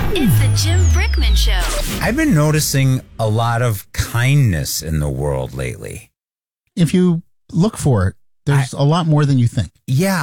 It's the Jim Brickman Show. I've been noticing a lot of kindness in the world lately. If you look for it, there's a lot more than you think. Yeah,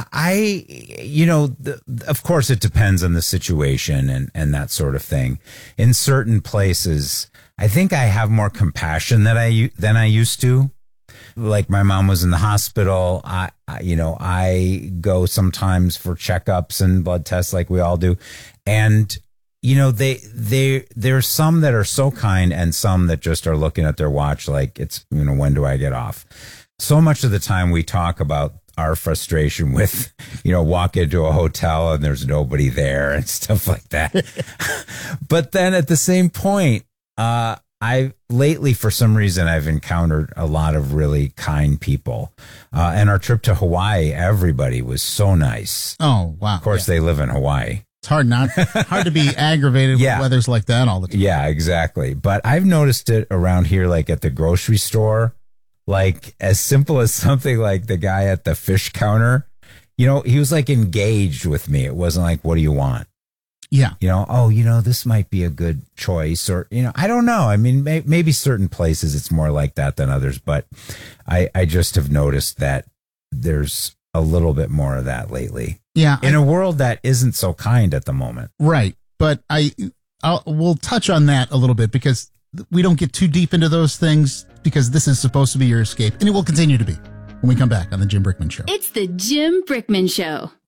of course it depends on the situation and that sort of thing. In certain places, I think I have more compassion than I used to. Like my mom was in the hospital. I go sometimes for checkups and blood tests like we all do. And, there's some that are so kind and some that just are looking at their watch like it's, when do I get off? So much of the time we talk about our frustration with, walk into a hotel and there's nobody there and stuff like that. But then at the same point, lately, for some reason, I've encountered a lot of really kind people. And our trip to Hawaii, everybody was so nice. Oh, wow. Of course, they live in Hawaii. It's hard to be aggravated with weathers like that all the time. Yeah, exactly. But I've noticed it around here, like at the grocery store, like as simple as something like the guy at the fish counter. He was like engaged with me. It wasn't like, what do you want? Yeah. This might be a good choice or, I don't know. I mean, maybe certain places it's more like that than others, but I just have noticed that there's a little bit more of that lately. Yeah. In a world that isn't so kind at the moment. Right. But we'll touch on that a little bit because we don't get too deep into those things because this is supposed to be your escape and it will continue to be when we come back on the Jim Brickman Show. It's the Jim Brickman Show.